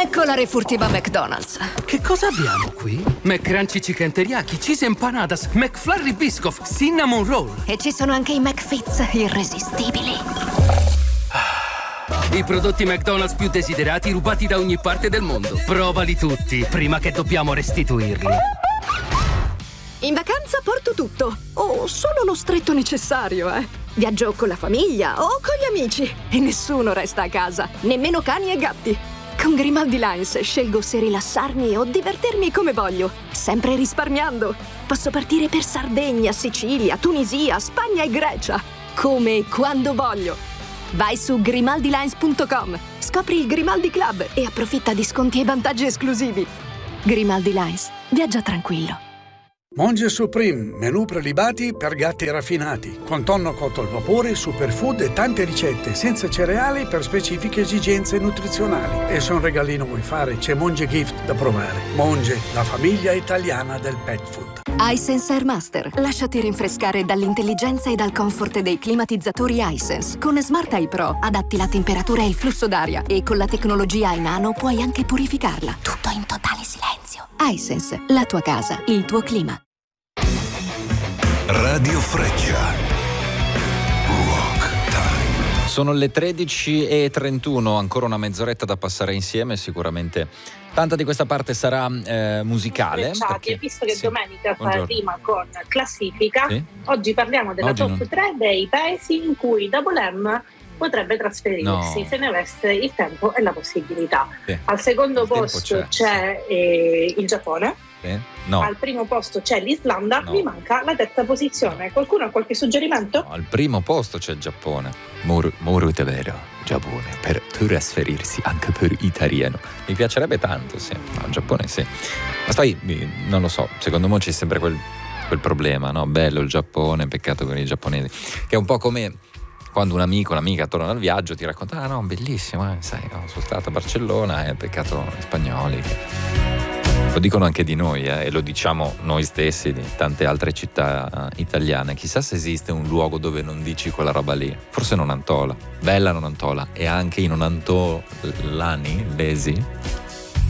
Ecco la refurtiva McDonald's. Che cosa abbiamo qui? McCrunchy Chicken Teriyaki, Cheese Empanadas, McFlurry Biscoff, Cinnamon Roll. E ci sono anche i McFits irresistibili. I prodotti McDonald's più desiderati rubati da ogni parte del mondo. Provali tutti, prima che dobbiamo restituirli. In vacanza porto tutto, o solo lo stretto necessario, Viaggio con la famiglia o con gli amici e nessuno resta a casa, nemmeno cani e gatti. Con Grimaldi Lines scelgo se rilassarmi o divertirmi come voglio, sempre risparmiando. Posso partire per Sardegna, Sicilia, Tunisia, Spagna e Grecia, come e quando voglio. Vai su grimaldilines.com, scopri il Grimaldi Club e approfitta di sconti e vantaggi esclusivi. Grimaldi Lines, viaggia tranquillo. Monge Supreme, menù prelibati per gatti raffinati, con tonno cotto al vapore, superfood e tante ricette senza cereali per specifiche esigenze nutrizionali. E se un regalino vuoi fare, c'è Monge Gift da provare. Monge, la famiglia italiana del pet food. iSense Air Master. Lasciati rinfrescare dall'intelligenza e dal comfort dei climatizzatori iSense. Con Smart Eye Pro adatti la temperatura e il flusso d'aria e con la tecnologia iNano puoi anche purificarla. Tutto in totale silenzio. iSense, la tua casa, il tuo clima. Radio Freccia. Rock Time. Sono le 13:31, ancora una mezz'oretta da passare insieme, sicuramente tanta di questa parte sarà musicale. Perché, visto che sì, domenica buongiorno. rima con classifica, sì? oggi parliamo della top 3 dei paesi in cui Double M potrebbe trasferirsi se ne avesse il tempo e la possibilità. Sì. Al secondo Il tempo posto c'è il Giappone. No. Al primo posto c'è l'Islanda, No. mi manca la terza posizione. Qualcuno ha qualche suggerimento? Al primo posto c'è il Giappone. Molto vero, Giappone, per trasferirsi anche per italiano. Mi piacerebbe tanto, sì. No, il Giappone sì. Ma poi, non lo so, secondo me c'è sempre quel problema, no? Bello il Giappone, peccato per i giapponesi. Che è un po' come quando un amico, un'amica torna dal viaggio ti racconta: ah no, bellissimo, sai, no, sono stato a Barcellona, peccato gli spagnoli. Lo dicono anche di noi, e lo diciamo noi stessi di tante altre città italiane. Chissà se esiste un luogo dove non dici quella roba lì. Forse Nonantola, bella Nonantola, e anche i nonantolani, lesi,